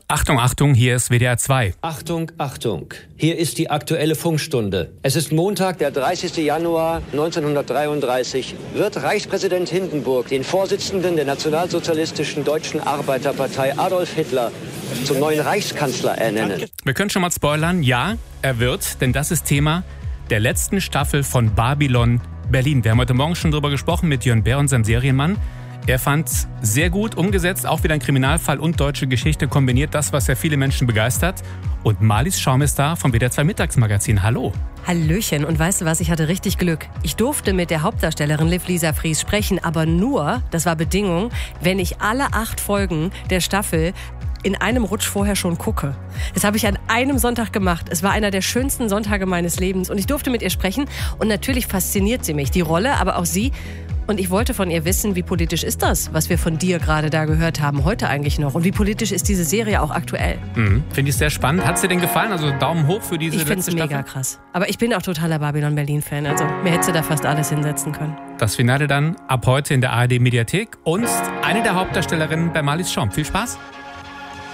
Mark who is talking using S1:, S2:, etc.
S1: Achtung, Achtung, hier ist WDR 2.
S2: Achtung, Achtung, hier ist die Aktuelle Funkstunde. Es ist Montag, der 30. Januar 1933. Wird Reichspräsident Hindenburg den Vorsitzenden der Nationalsozialistischen Deutschen Arbeiterpartei Adolf Hitler zum neuen Reichskanzler ernennen?
S1: Wir können schon mal spoilern, ja, er wird, denn das ist Thema der letzten Staffel von Babylon Berlin. Wir haben heute Morgen schon drüber gesprochen mit Jörn Bär, unserem Serienmann. Er fand es sehr gut umgesetzt, auch wieder ein Kriminalfall und deutsche Geschichte kombiniert, das, was ja viele Menschen begeistert. Und Marlies Schaum ist da vom WDR 2 Mittagsmagazin. Hallo.
S3: Hallöchen. Und weißt du was, ich hatte richtig Glück. Ich durfte mit der Hauptdarstellerin Liv Lisa Fries sprechen, aber nur, das war Bedingung, wenn ich alle 8 Folgen der Staffel in einem Rutsch vorher schon gucke. Das habe ich an einem Sonntag gemacht. Es war einer der schönsten Sonntage meines Lebens und ich durfte mit ihr sprechen und natürlich fasziniert sie mich, die Rolle, aber auch sie. Und ich wollte von ihr wissen, wie politisch ist das, was wir von dir gerade da gehört haben, heute eigentlich noch? Und wie politisch ist diese Serie auch aktuell?
S1: Finde ich sehr spannend. Hat es dir denn gefallen? Also Daumen hoch für diese letzte Staffel?
S3: Ich finde es mega krass. Aber ich bin auch totaler Babylon Berlin-Fan. Also mir hätte sie da fast alles hinsetzen können.
S1: Das Finale dann ab heute in der ARD-Mediathek und eine der Hauptdarstellerinnen bei Marlies Schaum. Viel Spaß!